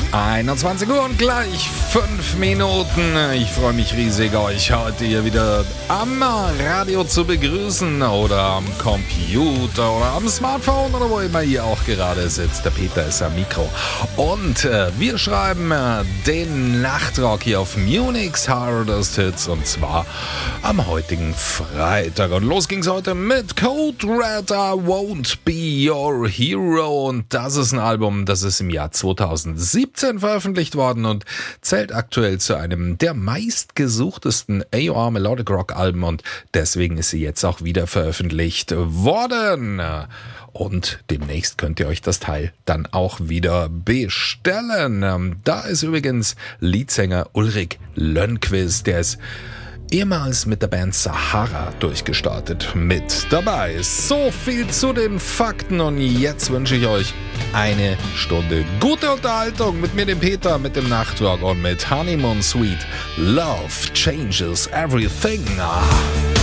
21 Uhr und gleich 5 Minuten. Ich freue mich riesig, euch heute hier wieder am Radio zu begrüßen oder am Computer oder am Smartphone oder wo immer ihr auch gerade sitzt. Der Peter ist am Mikro. Und wir schreiben den Nachtrock hier auf Munich's Hardest Hits und zwar am heutigen Freitag. Und los ging's heute mit Code Red, I Won't Be Your Hero. Und das ist ein Album, das ist im Jahr 2017 veröffentlicht worden und zählt aktuell zu einem der meistgesuchtesten AOR Melodic Rock Alben und deswegen ist sie jetzt auch wieder veröffentlicht worden. Und demnächst könnt ihr euch das Teil dann auch wieder bestellen. Da ist übrigens Leadsänger Ulrik Lönnqvist, der ist ehemals mit der Band Sahara durchgestartet mit dabei. So viel zu den Fakten und jetzt wünsche ich euch eine Stunde gute Unterhaltung mit mir, dem Peter, mit dem Nachtrock und mit Honeymoon Suite. Love changes everything.